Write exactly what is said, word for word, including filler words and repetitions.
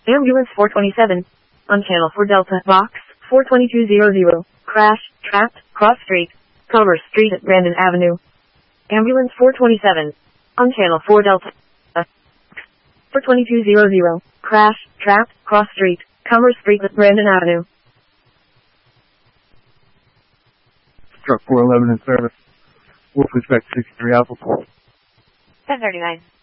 Ambulance four twenty-seven. On channel four Delta. Box four two two zero zero. Crash. Trapped. Cross Street. Commerce Street at Brandon Avenue. Ambulance four twenty-seven. On channel four Delta. four two two zero zero. Crash. Trapped. Cross Street. Commerce Street at Brandon Avenue. Truck four eleven in service. Wolf Respect sixty-three Alpha. ten thirty-nine.